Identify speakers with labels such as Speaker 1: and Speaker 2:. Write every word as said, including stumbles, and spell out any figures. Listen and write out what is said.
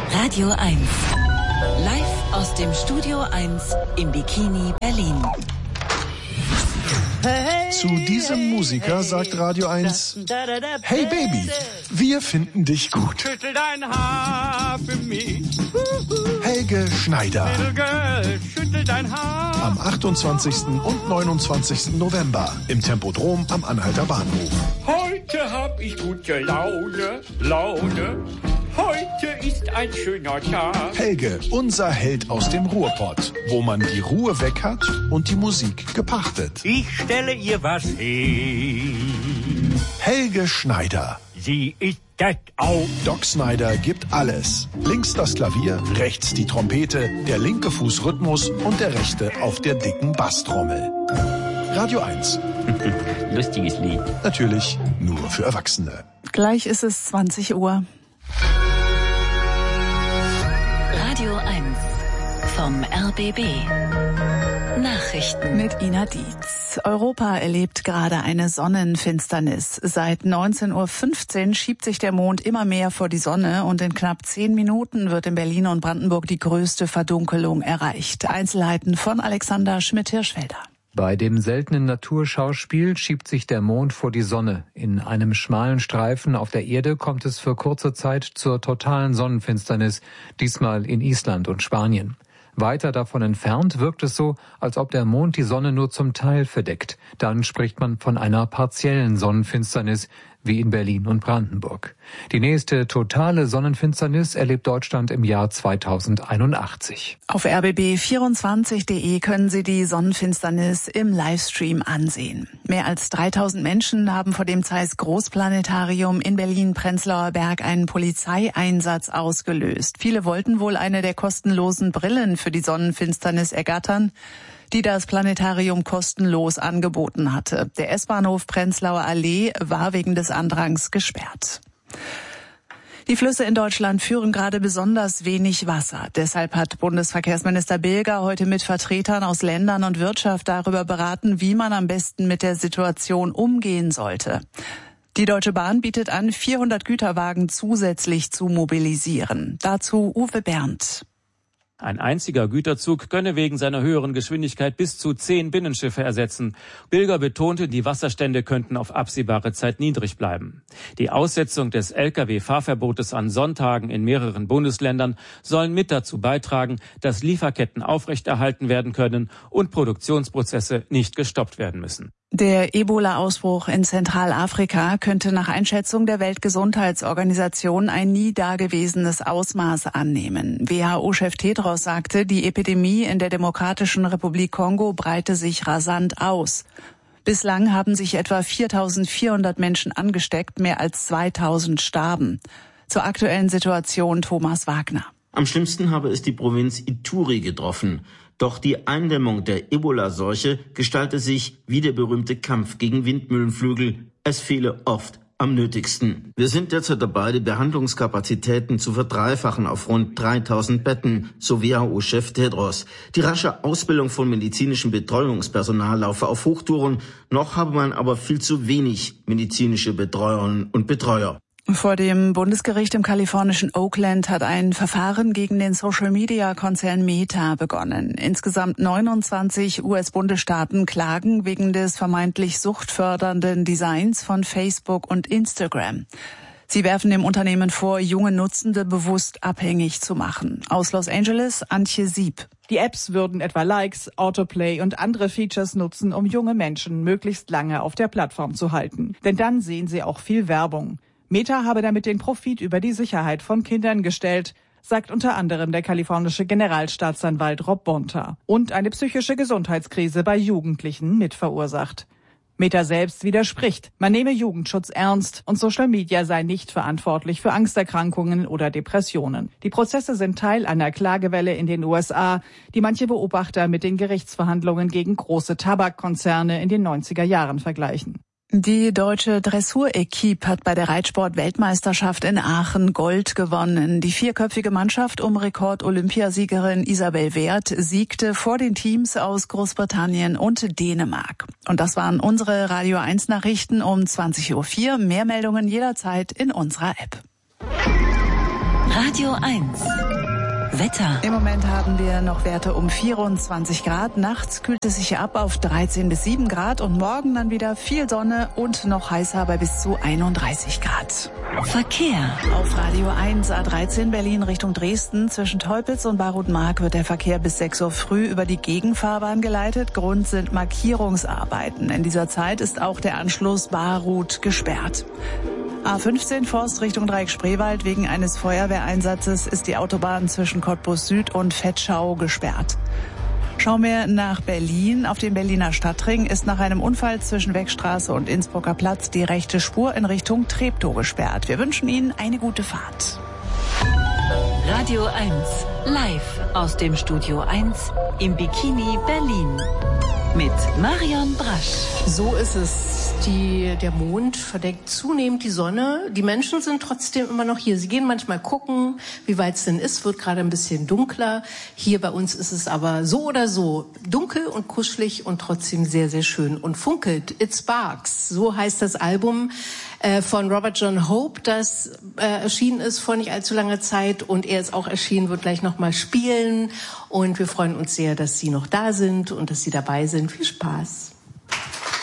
Speaker 1: Radio eins. Live aus dem Studio eins im Bikini Berlin.
Speaker 2: Zu diesem Musiker sagt Radio eins: Hey Baby, wir finden dich gut.
Speaker 3: Schüttel dein Haar für mich.
Speaker 2: Helge Schneider.
Speaker 3: Little girl, schüttel dein Haar.
Speaker 2: Am achtundzwanzigsten und neunundzwanzigsten November im Tempodrom am Anhalter Bahnhof.
Speaker 3: Heute hab ich gute Laune, Laune. Heute ist ein schöner Tag.
Speaker 2: Helge, unser Held aus dem Ruhrpott, wo man die Ruhe weg hat und die Musik gepachtet.
Speaker 3: Ich stelle ihr was hin.
Speaker 2: Helge Schneider.
Speaker 3: Sie ist das auch.
Speaker 2: Doc Snyder gibt alles. Links das Klavier, rechts die Trompete, der linke Fuß Rhythmus und der rechte auf der dicken Basstrommel. Radio eins.
Speaker 4: Lustiges Lied.
Speaker 2: Natürlich nur für Erwachsene.
Speaker 5: Gleich ist es zwanzig Uhr.
Speaker 1: Radio eins vom R B B. Nachrichten
Speaker 5: mit Ina Dietz. Europa erlebt gerade eine Sonnenfinsternis. Seit neunzehn Uhr fünfzehn schiebt sich der Mond immer mehr vor die Sonne und in knapp zehn Minuten wird in Berlin und Brandenburg die größte Verdunkelung erreicht. Einzelheiten von Alexander Schmidt-Hirschfelder.
Speaker 6: Bei dem seltenen Naturschauspiel schiebt sich der Mond vor die Sonne. In einem schmalen Streifen auf der Erde kommt es für kurze Zeit zur totalen Sonnenfinsternis, diesmal in Island und Spanien. Weiter davon entfernt wirkt es so, als ob der Mond die Sonne nur zum Teil verdeckt. Dann spricht man von einer partiellen Sonnenfinsternis, wie in Berlin und Brandenburg. Die nächste totale Sonnenfinsternis erlebt Deutschland im Jahr zweitausendeinundachtzig.
Speaker 5: Auf r b b vierundzwanzig punkt de können Sie die Sonnenfinsternis im Livestream ansehen. Mehr als dreitausend Menschen haben vor dem Zeiss Großplanetarium in Berlin-Prenzlauer Berg einen Polizeieinsatz ausgelöst. Viele wollten wohl eine der kostenlosen Brillen für die Sonnenfinsternis ergattern, die das Planetarium kostenlos angeboten hatte. Der S-Bahnhof Prenzlauer Allee war wegen des Andrangs gesperrt. Die Flüsse in Deutschland führen gerade besonders wenig Wasser. Deshalb hat Bundesverkehrsminister Bilger heute mit Vertretern aus Ländern und Wirtschaft darüber beraten, wie man am besten mit der Situation umgehen sollte. Die Deutsche Bahn bietet an, vierhundert Güterwagen zusätzlich zu mobilisieren. Dazu Uwe Berndt.
Speaker 7: Ein einziger Güterzug könne wegen seiner höheren Geschwindigkeit bis zu zehn Binnenschiffe ersetzen. Bilger betonte, die Wasserstände könnten auf absehbare Zeit niedrig bleiben. Die Aussetzung des L K W-Fahrverbotes an Sonntagen in mehreren Bundesländern sollen mit dazu beitragen, dass Lieferketten aufrechterhalten werden können und Produktionsprozesse nicht gestoppt werden müssen.
Speaker 5: Der Ebola-Ausbruch in Zentralafrika könnte nach Einschätzung der Weltgesundheitsorganisation ein nie dagewesenes Ausmaß annehmen. W H O-Chef Tedros sagte, die Epidemie in der Demokratischen Republik Kongo breite sich rasant aus. Bislang haben sich etwa viertausendvierhundert Menschen angesteckt, mehr als zweitausend starben. Zur aktuellen Situation Thomas Wagner.
Speaker 8: Am schlimmsten habe es die Provinz Ituri getroffen. Doch die Eindämmung der Ebola-Seuche gestalte sich wie der berühmte Kampf gegen Windmühlenflügel. Es fehle oft am nötigsten. Wir sind derzeit dabei, die Behandlungskapazitäten zu verdreifachen auf rund dreitausend Betten, so W H O-Chef Tedros. Die rasche Ausbildung von medizinischem Betreuungspersonal laufe auf Hochtouren. Noch habe man aber viel zu wenig medizinische Betreuerinnen und Betreuer.
Speaker 5: Vor dem Bundesgericht im kalifornischen Oakland hat ein Verfahren gegen den Social-Media-Konzern Meta begonnen. Insgesamt neunundzwanzig U S-Bundesstaaten klagen wegen des vermeintlich suchtfördernden Designs von Facebook und Instagram. Sie werfen dem Unternehmen vor, junge Nutzende bewusst abhängig zu machen. Aus Los Angeles, Antje Sieb.
Speaker 9: Die Apps würden etwa Likes, Autoplay und andere Features nutzen, um junge Menschen möglichst lange auf der Plattform zu halten. Denn dann sehen sie auch viel Werbung. Meta habe damit den Profit über die Sicherheit von Kindern gestellt, sagt unter anderem der kalifornische Generalstaatsanwalt Rob Bonta, und eine psychische Gesundheitskrise bei Jugendlichen mitverursacht. Meta selbst widerspricht, man nehme Jugendschutz ernst und Social Media sei nicht verantwortlich für Angsterkrankungen oder Depressionen. Die Prozesse sind Teil einer Klagewelle in den U S A, die manche Beobachter mit den Gerichtsverhandlungen gegen große Tabakkonzerne in den neunziger Jahren vergleichen.
Speaker 5: Die deutsche Dressur-Equipe hat bei der Reitsport-Weltmeisterschaft in Aachen Gold gewonnen. Die vierköpfige Mannschaft um Rekord-Olympiasiegerin Isabel Wert siegte vor den Teams aus Großbritannien und Dänemark. Und das waren unsere Radio eins Nachrichten um zwanzig Uhr vier. Mehr Meldungen jederzeit in unserer App.
Speaker 1: Radio eins. Wetter.
Speaker 5: Im Moment haben wir noch Werte um vierundzwanzig Grad. Nachts kühlt es sich ab auf dreizehn bis sieben Grad und morgen dann wieder viel Sonne und noch heißer bei bis zu einunddreißig Grad.
Speaker 1: Verkehr.
Speaker 5: Auf Radio eins A dreizehn Berlin Richtung Dresden. Zwischen Teupitz und Barutmark wird der Verkehr bis sechs Uhr früh über die Gegenfahrbahn geleitet. Grund sind Markierungsarbeiten. In dieser Zeit ist auch der Anschluss Barut gesperrt. A fünfzehn Forst Richtung Dreieck Spreewald. Wegen eines Feuerwehreinsatzes ist die Autobahn zwischen Cottbus Süd und Vetschau gesperrt. Schauen wir nach Berlin. Auf dem Berliner Stadtring ist nach einem Unfall zwischen Wegstraße und Innsbrucker Platz die rechte Spur in Richtung Treptow gesperrt. Wir wünschen Ihnen eine gute Fahrt.
Speaker 1: Radio eins. Live aus dem Studio eins im Bikini Berlin. Mit Marion Brasch.
Speaker 10: So ist es. Die, der Mond verdeckt zunehmend die Sonne. Die Menschen sind trotzdem immer noch hier. Sie gehen manchmal gucken, wie weit es denn ist. Wird gerade ein bisschen dunkler. Hier bei uns ist es aber so oder so dunkel und kuschelig und trotzdem sehr, sehr schön und funkelt. It Sparks. So heißt das Album äh, von Robert John Hope, das äh, erschienen ist vor nicht allzu langer Zeit. Und er ist auch erschienen, wird gleich nochmal spielen. Und wir freuen uns sehr, dass Sie noch da sind und dass Sie dabei sind. Viel Spaß.